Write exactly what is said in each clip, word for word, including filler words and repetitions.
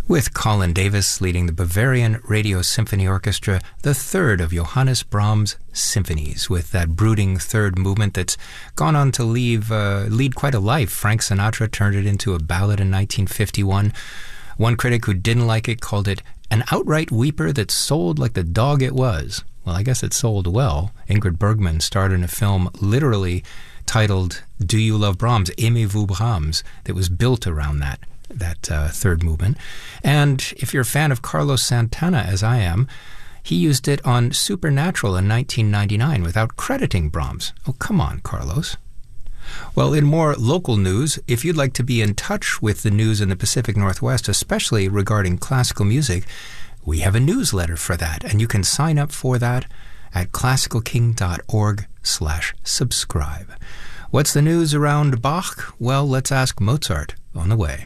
With Colin Davis leading the Bavarian Radio Symphony Orchestra, the third of Johannes Brahms' symphonies, with that brooding third movement that's gone on to leave, uh, lead quite a life. Frank Sinatra turned it into a ballad in nineteen fifty-one. One critic who didn't like it called it an outright weeper that sold like the dog it was. Well, I guess it sold well. Ingrid Bergman starred in a film literally titled Do You Love Brahms? Aimez-vous Brahms? That was built around that. that uh, third movement. And if you're a fan of Carlos Santana, as I am, he used it on Supernatural in nineteen ninety-nine without crediting Brahms. Oh, come on, Carlos. Well, in more local news, if you'd like to be in touch with the news in the Pacific Northwest, especially regarding classical music, we have a newsletter for that, and you can sign up for that at classical king dot org slash subscribe. What's the news around Bach? Well, let's ask Mozart on the way.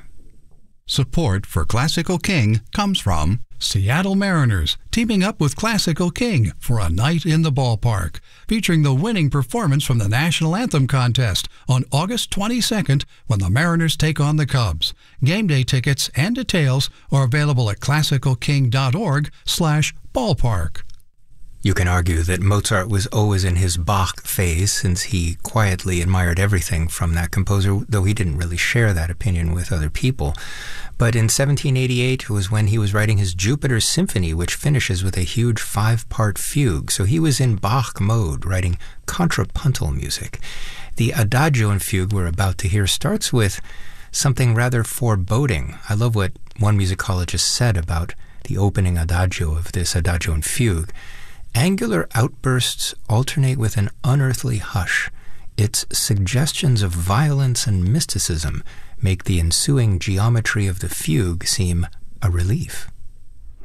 Support for Classical King comes from Seattle Mariners, teaming up with Classical King for a night in the ballpark, featuring the winning performance from the National Anthem contest on August twenty-second when the Mariners take on the Cubs. Game day tickets and details are available at classical king dot org slash ballpark. You can argue that Mozart was always in his Bach phase, since he quietly admired everything from that composer, though he didn't really share that opinion with other people. But in seventeen eighty-eight was when he was writing his Jupiter Symphony, which finishes with a huge five-part fugue. So he was in Bach mode, writing contrapuntal music. The Adagio and Fugue we're about to hear starts with something rather foreboding. I love what one musicologist said about the opening Adagio of this Adagio and Fugue. Angular outbursts alternate with an unearthly hush. Its suggestions of violence and mysticism make the ensuing geometry of the fugue seem a relief.